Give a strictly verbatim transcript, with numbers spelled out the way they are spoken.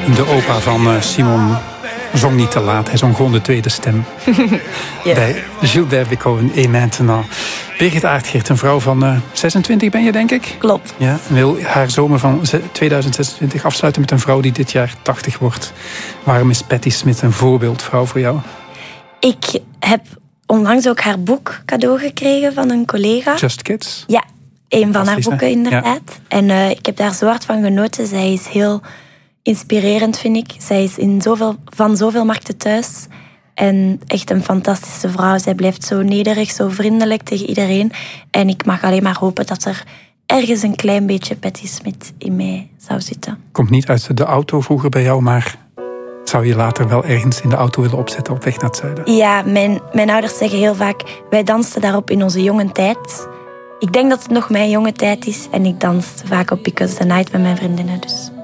De opa van uh, Simon zong niet te laat. Hij zong gewoon de tweede stem. Yeah. Bij Gilbert Bécaud, Et maintenant. Birgit Aardgeert, een vrouw van uh, zesentwintig ben je, denk ik? Klopt. Ja, wil haar zomer van tweeduizend zesentwintig afsluiten met een vrouw die dit jaar tachtig wordt. Waarom is Patti Smith een voorbeeldvrouw voor jou? Ik heb onlangs ook haar boek cadeau gekregen van een collega. Just Kids? Ja, een van haar boeken hè? inderdaad. Ja. En uh, ik heb daar zo hard van genoten. Zij is heel inspirerend, vind ik. Zij is in zoveel, van zoveel markten thuis. En echt een fantastische vrouw. Zij blijft zo nederig, zo vriendelijk tegen iedereen. En ik mag alleen maar hopen dat er ergens een klein beetje Patti Smith in mij zou zitten. Komt niet uit de auto vroeger bij jou, maar zou je later wel ergens in de auto willen opzetten op weg naar het zuiden? Ja, mijn, mijn ouders zeggen heel vaak, wij dansten daarop in onze jonge tijd. Ik denk dat het nog mijn jonge tijd is. En ik dans vaak op Because the Night met mijn vriendinnen, dus...